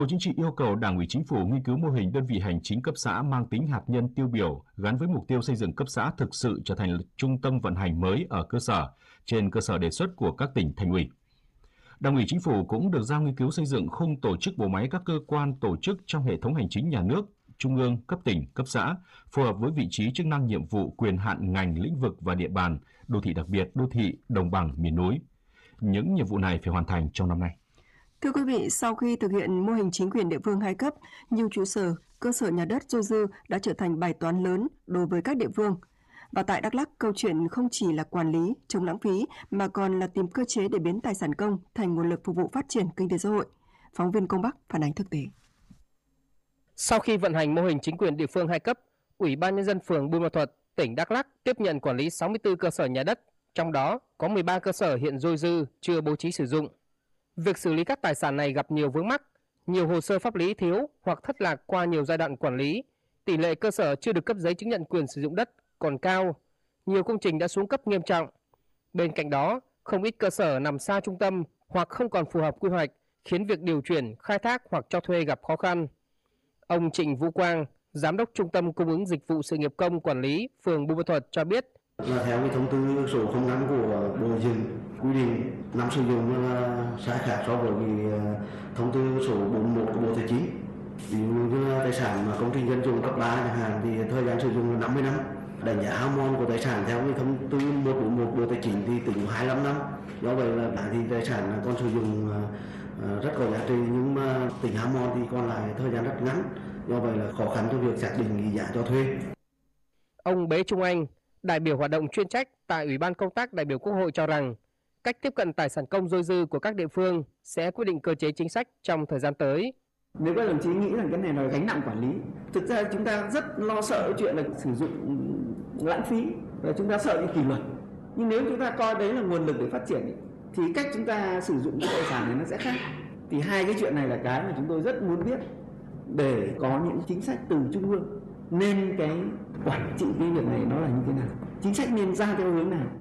Bộ Chính trị yêu cầu Đảng ủy Chính phủ nghiên cứu mô hình đơn vị hành chính cấp xã mang tính hạt nhân tiêu biểu gắn với mục tiêu xây dựng cấp xã thực sự trở thành trung tâm vận hành mới ở cơ sở, trên cơ sở đề xuất của các tỉnh, thành ủy. Đảng ủy Chính phủ cũng được giao nghiên cứu xây dựng khung tổ chức bộ máy các cơ quan tổ chức trong hệ thống hành chính nhà nước, trung ương, cấp tỉnh, cấp xã, phù hợp với vị trí chức năng nhiệm vụ, quyền hạn ngành, lĩnh vực và địa bàn, đô thị đặc biệt, đô thị, đồng bằng, miền núi. Những nhiệm vụ này phải hoàn thành trong năm nay. Thưa quý vị, sau khi thực hiện mô hình chính quyền địa phương hai cấp, nhiều trụ sở, cơ sở nhà đất dôi dư đã trở thành bài toán lớn đối với các địa phương. Và tại Đắk Lắk, câu chuyện không chỉ là quản lý, chống lãng phí, mà còn là tìm cơ chế để biến tài sản công thành nguồn lực phục vụ phát triển kinh tế xã hội. Phóng viên Công Bắc phản ánh thực tế. Sau khi vận hành mô hình chính quyền địa phương hai cấp, Ủy ban Nhân dân phường Buôn Ma Thuột, tỉnh Đắk Lắk tiếp nhận quản lý 64 cơ sở nhà đất, trong đó có 13 cơ sở hiện dôi dư chưa bố trí sử dụng. Việc xử lý các tài sản này gặp nhiều vướng mắc, nhiều hồ sơ pháp lý thiếu hoặc thất lạc qua nhiều giai đoạn quản lý, tỷ lệ cơ sở chưa được cấp giấy chứng nhận quyền sử dụng đất còn cao, nhiều công trình đã xuống cấp nghiêm trọng. Bên cạnh đó, không ít cơ sở nằm xa trung tâm hoặc không còn phù hợp quy hoạch, khiến việc điều chuyển, khai thác hoặc cho thuê gặp khó khăn. Ông Trịnh Vũ Quang, Giám đốc Trung tâm Cung ứng Dịch vụ Sự nghiệp Công Quản lý phường Buôn Ma Thuột cho biết. Là theo cái thông tư số 05 của Bộ Xây dựng quy định năm sử dụng sai khác so với cái thông tư số 41 của Bộ Tài chính. Ví dụ như tài sản mà công trình dân dụng cấp 3 chẳng hạn thì thời gian sử dụng là 50 năm. Đánh giá hao mòn của tài sản theo cái thông tư 141 Bộ Tài chính thì tính 25 năm. Do vậy là thì tài sản còn sử dụng rất có giá trị, nhưng mà tính hao mòn thì còn lại thời gian rất ngắn. Do vậy là khó khăn cho việc xác định giá cho thuê. Ông Bế Trung Anh, đại biểu hoạt động chuyên trách tại Ủy ban Công tác đại biểu Quốc hội cho rằng, cách tiếp cận tài sản công dôi dư của các địa phương sẽ quyết định cơ chế chính sách trong thời gian tới. Nếu các đồng chí nghĩ rằng cái này là gánh nặng quản lý, thực ra chúng ta rất lo sợ cái chuyện là sử dụng lãng phí và chúng ta sợ những kỷ luật. Nhưng nếu chúng ta coi đấy là nguồn lực để phát triển thì cách chúng ta sử dụng cái tài sản này nó sẽ khác. Thì hai cái chuyện này là cái mà chúng tôi rất muốn biết để có những chính sách từ trung ương, nên cái quản trị cái việc này nó là như thế nào, chính sách nên ra theo hướng nào.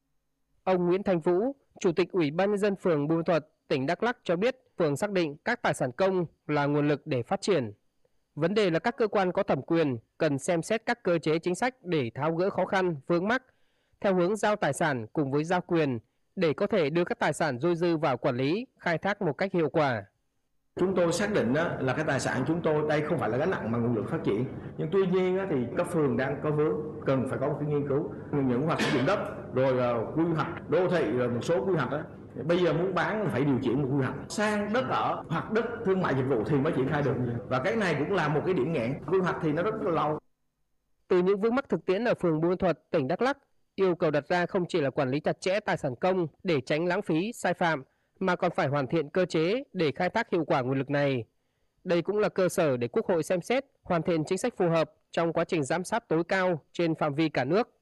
Ông Nguyễn Thành Vũ, Chủ tịch Ủy ban Nhân dân phường Buôn Ma Thuột, tỉnh Đắk Lắk cho biết, phường xác định các tài sản công là nguồn lực để phát triển. Vấn đề là các cơ quan có thẩm quyền cần xem xét các cơ chế chính sách để tháo gỡ khó khăn, vướng mắc, theo hướng giao tài sản cùng với giao quyền để có thể đưa các tài sản dôi dư vào quản lý, khai thác một cách hiệu quả. Chúng tôi xác định là cái tài sản chúng tôi đây không phải là gánh nặng mà nguồn lực phát triển. Nhưng tuy nhiên thì các phường đang có vướng, cần phải có một cái nghiên cứu những quy hoạch sử dụng đất, rồi quy hoạch đô thị, rồi một số quy hoạch đó. Bây giờ muốn bán phải điều chỉnh một quy hoạch sang đất ở hoặc đất thương mại dịch vụ thì mới triển khai được. Và cái này cũng là một cái điểm nghẽn. Quy hoạch thì nó rất là lâu. Từ những vướng mắc thực tiễn ở phường Buôn Ma Thuột, tỉnh Đắk Lắk, yêu cầu đặt ra không chỉ là quản lý chặt chẽ tài sản công để tránh lãng phí, sai phạm, mà còn phải hoàn thiện cơ chế để khai thác hiệu quả nguồn lực này. Đây cũng là cơ sở để Quốc hội xem xét, hoàn thiện chính sách phù hợp trong quá trình giám sát tối cao trên phạm vi cả nước.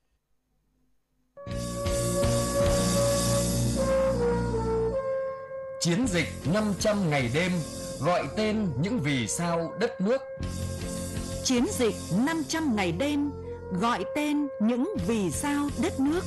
Chiến dịch 500 ngày đêm gọi tên những vì sao đất nước. Chiến dịch 500 ngày đêm gọi tên những vì sao đất nước.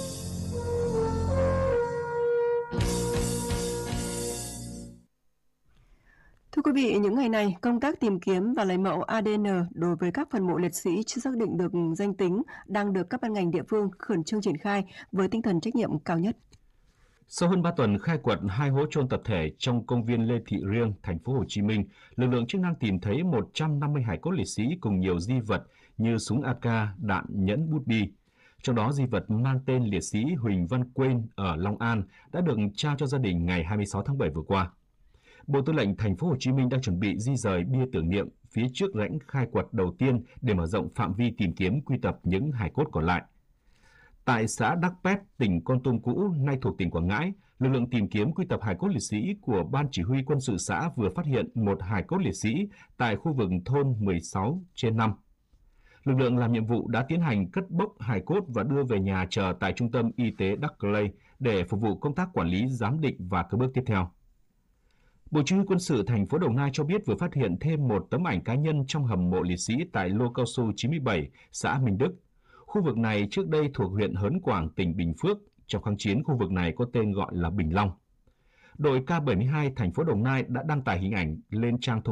Thưa quý vị, những ngày này, công tác tìm kiếm và lấy mẫu ADN đối với các phần mộ liệt sĩ chưa xác định được danh tính đang được các ban ngành địa phương khẩn trương triển khai với tinh thần trách nhiệm cao nhất. Sau hơn 3 tuần khai quật 2 hố chôn tập thể trong công viên Lê Thị Riêng, thành phố Hồ Chí Minh, lực lượng chức năng tìm thấy 150 hài cốt liệt sĩ cùng nhiều di vật như súng AK, đạn nhẫn bút bi. Trong đó, di vật mang tên liệt sĩ Huỳnh Văn Quên ở Long An đã được trao cho gia đình ngày 26 tháng 7 vừa qua. Bộ Tư lệnh thành phố Hồ Chí Minh đang chuẩn bị di rời bia tưởng niệm phía trước rãnh khai quật đầu tiên để mở rộng phạm vi tìm kiếm quy tập những hài cốt còn lại. Tại xã Đắc Pét, tỉnh Kon Tum cũ, nay thuộc tỉnh Quảng Ngãi, lực lượng tìm kiếm quy tập hài cốt liệt sĩ của Ban Chỉ huy Quân sự xã vừa phát hiện một hài cốt liệt sĩ tại khu vực thôn 16/5. Lực lượng làm nhiệm vụ đã tiến hành cất bốc hài cốt và đưa về nhà chờ tại Trung tâm Y tế Đắc Lây để phục vụ công tác quản lý, giám định và các bước tiếp theo. Bộ Chỉ huy Quân sự thành phố Đồng Nai cho biết vừa phát hiện thêm một tấm ảnh cá nhân trong hầm mộ liệt sĩ tại lô cao su 97, xã Minh Đức. Khu vực này trước đây thuộc huyện Hớn Quảng, tỉnh Bình Phước. Trong kháng chiến, khu vực này có tên gọi là Bình Long. đội K72 thành phố Đồng Nai đã đăng tải hình ảnh lên trang thông